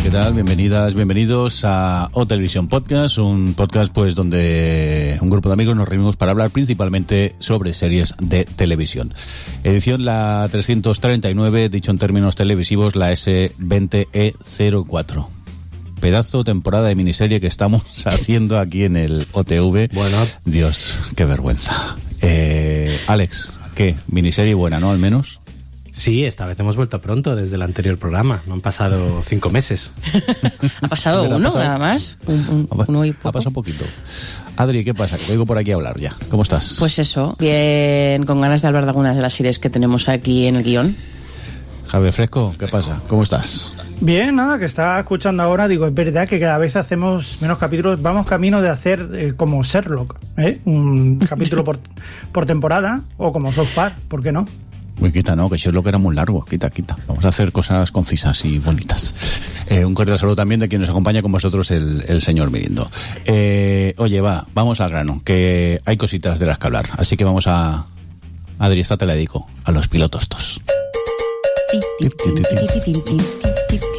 ¿qué tal? Bienvenidas, bienvenidos a O Televisión Podcast, un podcast pues donde un grupo de amigos nos reunimos para hablar principalmente sobre series de televisión. Edición la 339, dicho en términos televisivos, la S20E04. Pedazo temporada de miniserie que estamos haciendo aquí en el OTV. Bueno. Dios, qué vergüenza. Alex, ¿qué? Miniserie buena, ¿no? Al menos. Sí, esta vez hemos vuelto pronto desde el anterior programa. No han pasado 5 meses. Ha pasado uno, nada más. Uno y poco. Ha pasado poquito. Adri, ¿qué pasa? Que te oigo por aquí a hablar ya. ¿Cómo estás? Pues eso, bien, con ganas de hablar de algunas de las series que tenemos aquí en el guión. Javier Fresco, ¿qué pasa? ¿Cómo estás? Bien, nada, que estaba escuchando ahora, digo, es verdad que cada vez hacemos menos capítulos, vamos camino de hacer como Sherlock, un capítulo por temporada, o como South Park, ¿por qué no? Uy, quita, no, que Sherlock era muy largo, quita. Vamos a hacer cosas concisas y bonitas. Un cordial saludo también de quien nos acompaña con vosotros, el señor Mirindo. Oye, vamos al grano, que hay cositas de las que hablar, así que vamos a... Adri, esta te la dedico, a los pilotos estos.